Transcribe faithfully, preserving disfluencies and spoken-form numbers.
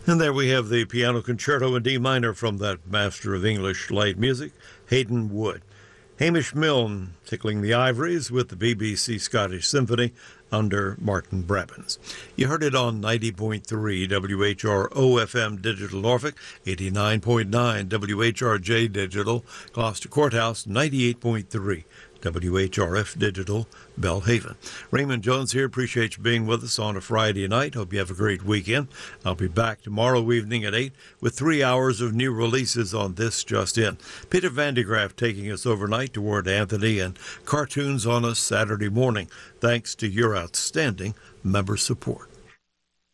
And there we have the piano concerto in D minor from that master of English light music, Hayden Wood. Hamish Milne tickling the ivories with the B B C Scottish Symphony under Martin Brabbins. You heard it on ninety point three W H R O F M Digital Norfolk, eighty-nine point nine W H R J Digital, Gloucester Courthouse, ninety-eight point three W H R F Digital, Belhaven. Raymond Jones here. Appreciate you being with us on a Friday night. Hope you have a great weekend. I'll be back tomorrow evening at eight with three hours of new releases on This Just In. Peter Van de Graaff taking us overnight toward Anthony and cartoons on a Saturday morning, thanks to your outstanding member support.